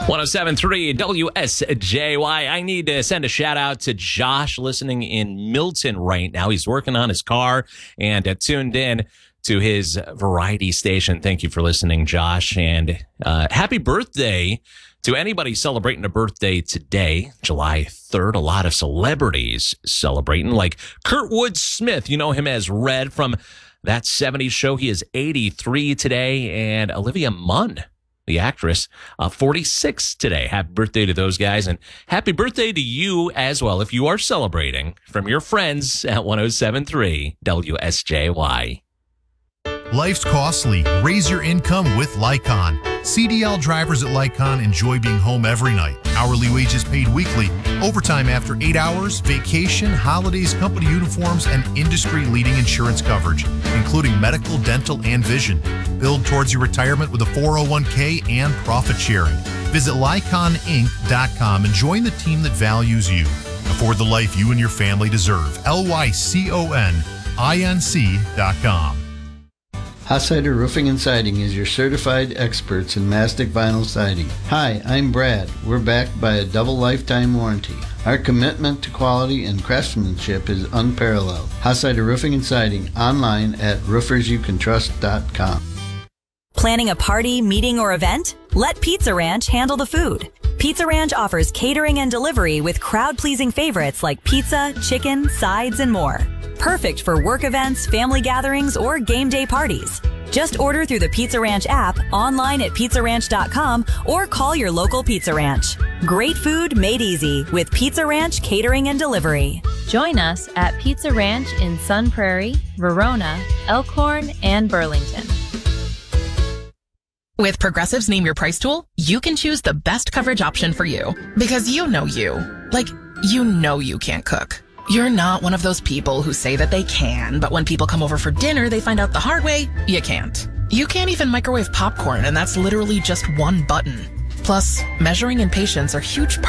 107.3 WSJY. I need to send a shout out to Josh listening in Milton right now. He's working on his car and tuned in to his variety station. Thank you for listening, Josh. And happy birthday to anybody celebrating a birthday today, July 3rd. A lot of celebrities celebrating, like Kurtwood Smith. You know him as Red from That 70s Show. He is 83 today. And Olivia Munn, the actress, 46 today. Happy birthday to those guys. And happy birthday to you as well, if you are celebrating, from your friends at 107.3 WSJY. Life's costly. Raise your income with Lycon. CDL drivers at Lycon enjoy being home every night. Hourly wages paid weekly, overtime after 8 hours, vacation, holidays, company uniforms, and industry-leading insurance coverage, including medical, dental, and vision. Build towards your retirement with a 401k and profit sharing. Visit LyconInc.com and join the team that values you. Afford the life you and your family deserve. LYCONINC.com. Hossider Roofing and Siding is your certified experts in mastic vinyl siding. Hi, I'm Brad. We're backed by a double lifetime warranty. Our commitment to quality and craftsmanship is unparalleled. Hossider Roofing and Siding, online at roofersyoucantrust.com. Planning a party, meeting, or event? Let Pizza Ranch handle the food. Pizza Ranch offers catering and delivery with crowd-pleasing favorites like pizza, chicken, sides, and more. Perfect for work events, family gatherings, or game day parties. Just order through the Pizza Ranch app, online at pizzaranch.com, or call your local Pizza Ranch. Great food made easy with Pizza Ranch Catering and Delivery. Join us at Pizza Ranch in Sun Prairie, Verona, Elkhorn, and Burlington. With Progressive's Name Your Price tool, you can choose the best coverage option for you. Because you know you. Like, you know you can't cook. You're not one of those people who say that they can, but when people come over for dinner, they find out the hard way, you can't. You can't even microwave popcorn, and that's literally just one button. Plus, measuring and patience are huge